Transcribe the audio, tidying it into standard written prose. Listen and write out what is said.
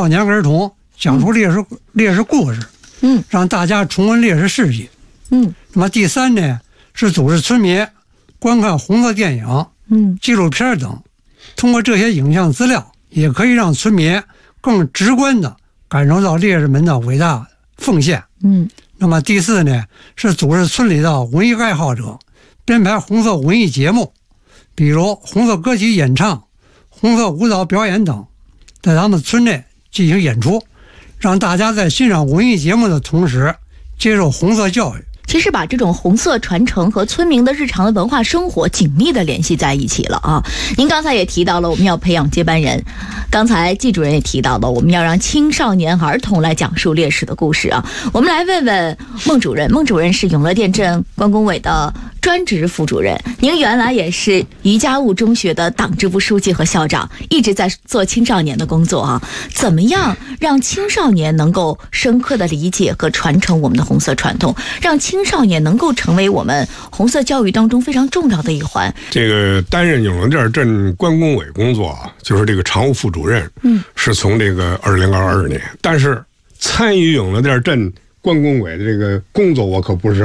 少年儿童讲述烈士故事，让大家重温烈士事迹。那么第三呢，是组织村民观看红色电影、纪录片等，通过这些影像资料，也可以让村民更直观地感受到烈士们的伟大奉献。那么第四呢，是组织村里的文艺爱好者编排红色文艺节目，比如红色歌曲演唱、红色舞蹈表演等，在咱们村内进行演出，让大家在欣赏文艺节目的同时接受红色教育。 其实把这种红色传承和村民的日常的文化生活紧密的联系在一起了啊！您刚才也提到了我们要培养接班人，刚才季主任也提到了我们要让青少年儿童来讲述烈士的故事啊！我们来问问孟主任，孟主任是永乐店镇关工委的专职副主任，您原来也是余家务中学的党支部书记和校长，一直在做青少年的工作啊！怎么样让青少年能够深刻的理解和传承我们的红色传统，让青少年能够成为我们红色教育当中非常重要的一环？ 这个担任永乐店镇关工委工作啊，就是这个常务副主任，是从这个2022年，但是参与永乐店镇关工委的这个工作，我可不是